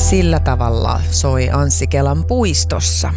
Sillä tavalla soi Anssi Kelan puistossa.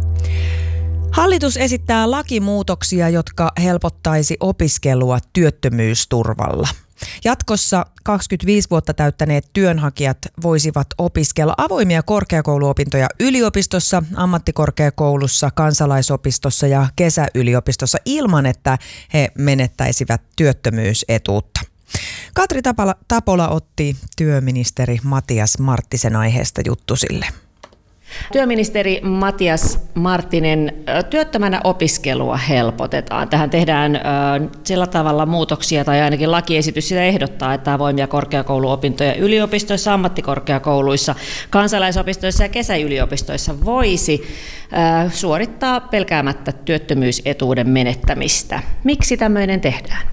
Hallitus esittää lakimuutoksia, jotka helpottaisi opiskelua työttömyysturvalla. Jatkossa 25 vuotta täyttäneet työnhakijat voisivat opiskella avoimia korkeakouluopintoja yliopistossa, ammattikorkeakoulussa, kansalaisopistossa ja kesäyliopistossa ilman, että he menettäisivät työttömyysetuutta. Katri Tapola otti työministeri Matias Marttisen aiheesta juttusille. Työministeri Matias Marttinen, työttömänä opiskelua helpotetaan. Tähän tehdään sillä tavalla muutoksia, tai ainakin lakiesitys sitä ehdottaa, että avoimia korkeakouluopintoja yliopistoissa, ammattikorkeakouluissa, kansalaisopistoissa ja kesäyliopistoissa voisi suorittaa pelkäämättä työttömyysetuuden menettämistä. Miksi tämmöinen tehdään?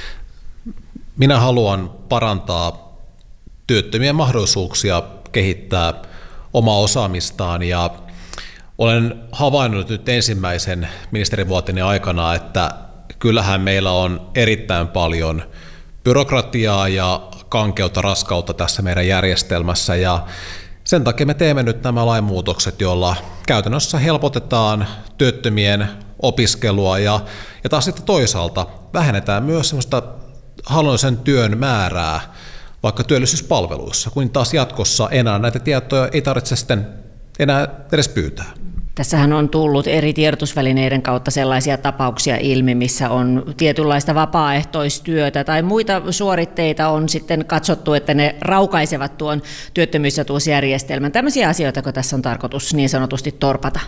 Minä haluan parantaa työttömien mahdollisuuksia kehittää omaa osaamistaan ja olen havainnut nyt ensimmäisen ministerivuoteni aikana, että kyllähän meillä on erittäin paljon byrokratiaa ja kankeutta, raskautta tässä meidän järjestelmässä ja sen takia me teemme nyt nämä lainmuutokset, joilla käytännössä helpotetaan työttömien opiskelua ja taas sitten toisaalta vähennetään myös sellaista hallinnollisen työn määrää vaikka työllisyyspalveluissa, kun taas jatkossa enää näitä tietoja ei tarvitse sitten enää edes pyytää. Tässähän on tullut eri tiedotusvälineiden kautta sellaisia tapauksia ilmi, missä on tietynlaista vapaaehtoistyötä tai muita suoritteita on sitten katsottu, että ne raukaisevat tuon työttömyysetuusjärjestelmän. Tällaisia asioita, kun tässä on tarkoitus niin sanotusti torpata?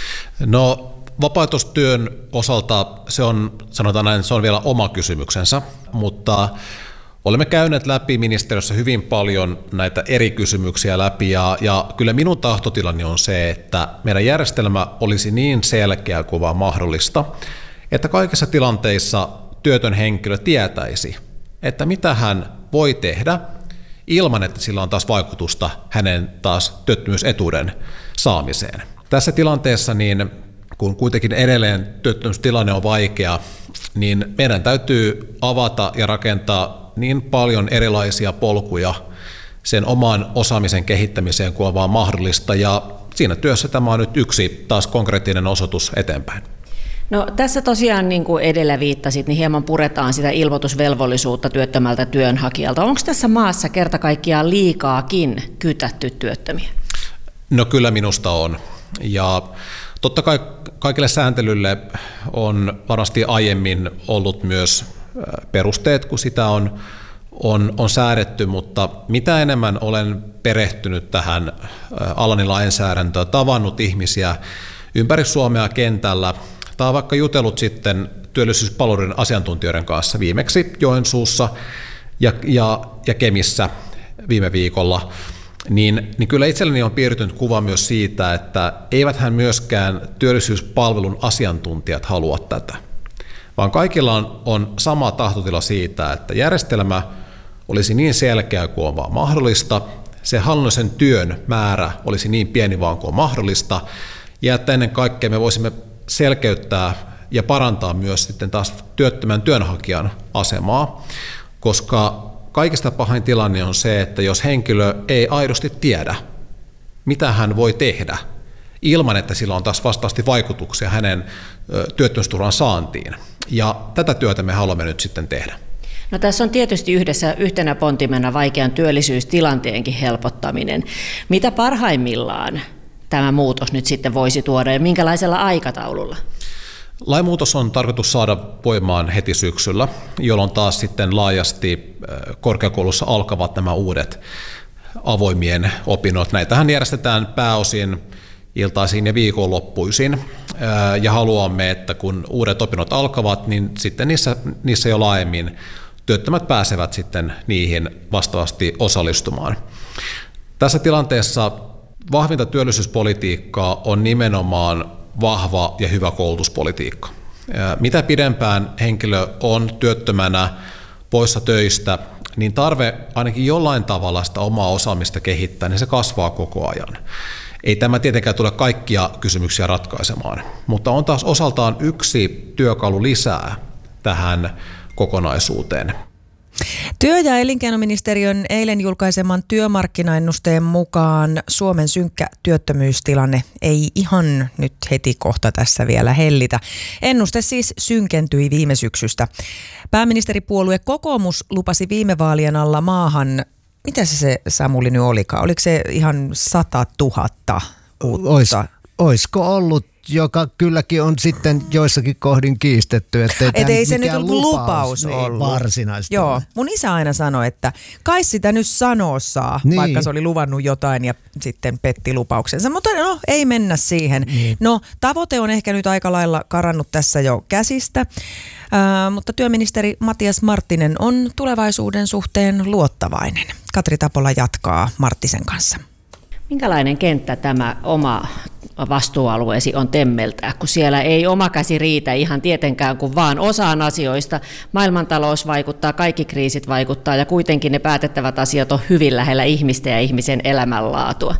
No vapaaehtoistyön osalta se on, sanotaan näin, se on vielä oma kysymyksensä, mutta olemme käyneet läpi ministeriössä hyvin paljon näitä eri kysymyksiä läpi ja kyllä minun tahtotilani on se, että meidän järjestelmä olisi niin selkeä kuin vaan mahdollista, että kaikissa tilanteissa työtön henkilö tietäisi, että mitä hän voi tehdä ilman, että sillä on taas vaikutusta hänen taas työttömyysetuuden saamiseen. Tässä tilanteessa, niin kun kuitenkin edelleen työttömyystilanne on vaikea, niin meidän täytyy avata ja rakentaa niin paljon erilaisia polkuja sen oman osaamisen kehittämiseen kuin on vaan mahdollista, ja siinä työssä tämä on nyt yksi taas konkreettinen osoitus eteenpäin. No tässä tosiaan, niin kuin edellä viittasit, niin hieman puretaan sitä ilmoitusvelvollisuutta työttömältä työnhakijalta. Onko tässä maassa kerta kaikkiaan liikaakin kytätty työttömiä? No kyllä minusta on, ja totta kai kaikille sääntelylle on varmasti aiemmin ollut myös perusteet, kun sitä on säädetty, mutta mitä enemmän olen perehtynyt tähän alani lainsäädäntöön, tavannut ihmisiä ympäri Suomea kentällä, tai vaikka jutellut sitten työllisyyspalveluiden asiantuntijoiden kanssa viimeksi Joensuussa ja Kemissä viime viikolla, niin kyllä itselleni on piirtynyt kuva myös siitä, että eiväthän myöskään työllisyyspalvelun asiantuntijat halua tätä, vaan kaikilla on sama tahtotila siitä, että järjestelmä olisi niin selkeä kuin on vaan mahdollista, se hallinnollisen työn määrä olisi niin pieni vaan kuin on mahdollista, ja että ennen kaikkea me voisimme selkeyttää ja parantaa myös sitten taas työttömän työnhakijan asemaa, koska kaikista pahin tilanne on se, että jos henkilö ei aidosti tiedä, mitä hän voi tehdä, ilman että sillä on taas vastaavasti vaikutuksia hänen työttömyysturvan saantiin. Ja tätä työtä me haluamme nyt sitten tehdä. No tässä on tietysti yhtenä pontimena vaikean työllisyystilanteenkin helpottaminen. Mitä parhaimmillaan tämä muutos nyt sitten voisi tuoda ja minkälaisella aikataululla? Lainmuutos on tarkoitus saada voimaan heti syksyllä, jolloin taas sitten laajasti korkeakoulussa alkavat nämä uudet avoimien opinnot. Näitähän järjestetään pääosin iltaisin ja viikonloppuisin, ja haluamme, että kun uudet opinnot alkavat, niin sitten niissä jo laajemmin työttömät pääsevät sitten niihin vastaavasti osallistumaan. Tässä tilanteessa vahvinta työllisyyspolitiikkaa on nimenomaan vahva ja hyvä koulutuspolitiikka. Mitä pidempään henkilö on työttömänä poissa töistä, niin tarve ainakin jollain tavalla sitä omaa osaamista kehittää, niin se kasvaa koko ajan. Ei tämä tietenkään tule kaikkia kysymyksiä ratkaisemaan, mutta on taas osaltaan yksi työkalu lisää tähän kokonaisuuteen. Työ- ja elinkeinoministeriön eilen julkaiseman työmarkkinaennusteen mukaan Suomen synkkä työttömyystilanne ei ihan nyt heti kohta tässä vielä hellitä. Ennuste siis synkentyi viime syksystä. Pääministeripuolue Kokoomus lupasi viime vaalien alla maahan, mitä se Samuli nyt olikaan? Oliko se ihan 100 000 uutta? Olisiko ollut, joka kylläkin on sitten joissakin kohdin kiistetty. Ei se nyt lupaus niin, ollut. Varsinaisesti. Joo, mun isä aina sanoi, että kai sitä nyt sanoo saa, niin. Vaikka se oli luvannut jotain ja sitten petti lupauksensa. Mutta no, ei mennä siihen. Niin. No, tavoite on ehkä nyt aika lailla karannut tässä jo käsistä, mutta työministeri Matias Marttinen on tulevaisuuden suhteen luottavainen. Katri Tapola jatkaa Marttisen kanssa. Minkälainen kenttä tämä oma vastuualueesi on temmeltää, kun siellä ei oma käsi riitä ihan tietenkään kuin vaan osaan asioista. Maailmantalous vaikuttaa, kaikki kriisit vaikuttaa ja kuitenkin ne päätettävät asiat on hyvin lähellä ihmistä ja ihmisen elämänlaatua.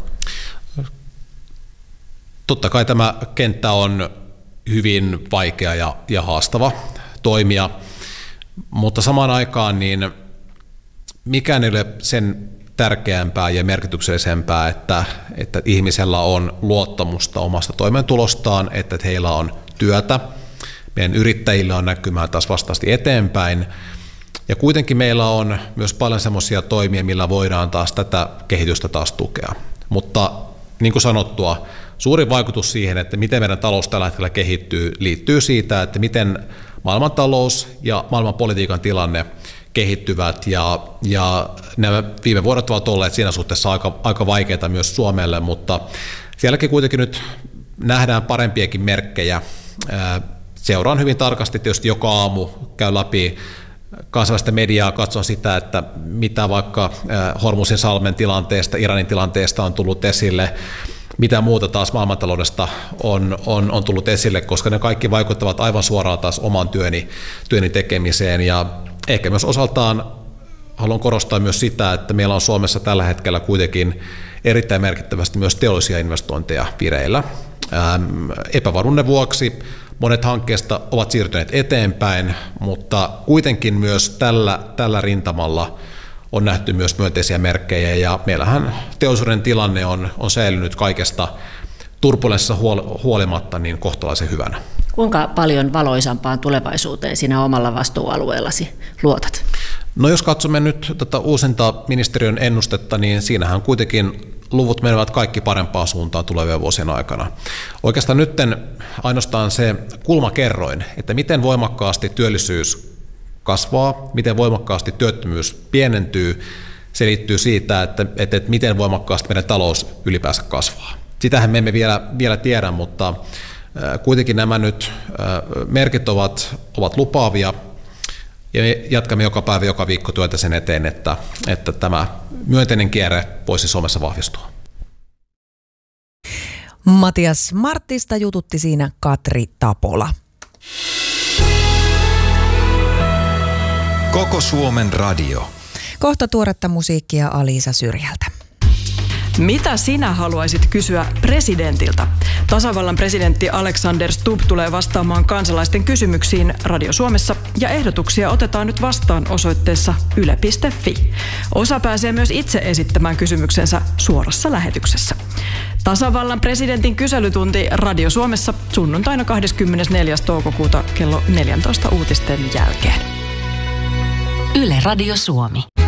Totta kai tämä kenttä on hyvin vaikea ja haastava toimia, mutta samaan aikaan niin mikään ei ole sen tärkeämpää ja merkityksellisempää, että ihmisellä on luottamusta omasta toimeentulostaan, että heillä on työtä. Meidän yrittäjillä on näkymää taas vastaasti eteenpäin. Ja kuitenkin meillä on myös paljon semmoisia toimia, millä voidaan taas tätä kehitystä taas tukea. Mutta niin kuin sanottua, suurin vaikutus siihen, että miten meidän talous tällä hetkellä kehittyy, liittyy siitä, että miten maailmantalous ja maailmanpolitiikan tilanne kehittyvät ja nämä viime vuodet ovat olleet siinä suhteessa aika vaikeita myös Suomelle, mutta sielläkin kuitenkin nyt nähdään parempiakin merkkejä. Seuraan hyvin tarkasti tietysti joka aamu, käy läpi kansainvälistä mediaa, katson sitä, että mitä vaikka Hormuzin salmen tilanteesta, Iranin tilanteesta on tullut esille, mitä muuta taas maailmantaloudesta on tullut esille, koska ne kaikki vaikuttavat aivan suoraan taas oman työni tekemiseen. Ja ehkä myös osaltaan haluan korostaa myös sitä, että meillä on Suomessa tällä hetkellä kuitenkin erittäin merkittävästi myös teollisia investointeja vireillä. Epävarmuuden vuoksi monet hankkeista ovat siirtyneet eteenpäin, mutta kuitenkin myös tällä rintamalla on nähty myös myönteisiä merkkejä, ja meillähän teollisuuden tilanne on säilynyt kaikesta turbulenssista huolimatta niin kohtalaisen hyvänä. Kuinka paljon valoisampaan tulevaisuuteen sinä omalla vastuualueellasi luotat? No jos katsomme nyt tätä uusinta ministeriön ennustetta, niin siinähän kuitenkin luvut menevät kaikki parempaan suuntaan tulevien vuosien aikana. Oikeastaan nyt ainoastaan se kulmakerroin, että miten voimakkaasti työllisyys kasvaa, miten voimakkaasti työttömyys pienentyy, se liittyy siitä, että miten voimakkaasti meidän talous ylipäänsä kasvaa. Sitähän me emme vielä tiedä, mutta kuitenkin nämä nyt merkit ovat lupaavia, ja me jatkamme joka päivä, joka viikko työtä sen eteen, että tämä myönteinen kierre voisi Suomessa vahvistua. Matias Marttista jututti siinä Katri Tapola. Koko Suomen radio. Kohta tuoretta musiikkia Aliisa Syrjältä. Mitä sinä haluaisit kysyä presidentiltä? Tasavallan presidentti Alexander Stubb tulee vastaamaan kansalaisten kysymyksiin Radio Suomessa, ja ehdotuksia otetaan nyt vastaan osoitteessa yle.fi. Osa pääsee myös itse esittämään kysymyksensä suorassa lähetyksessä. Tasavallan presidentin kyselytunti Radio Suomessa sunnuntaina 24. toukokuuta kello 14 uutisten jälkeen. Yle Radio Suomi.